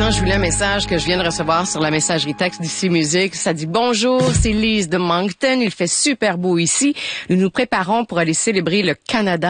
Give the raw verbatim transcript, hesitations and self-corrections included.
maintenant, je vous lis un message que je viens de recevoir sur la messagerie texte d'ici Musique. Ça dit « Bonjour, c'est Lise de Moncton. Il fait super beau ici. Nous nous préparons pour aller célébrer le Canada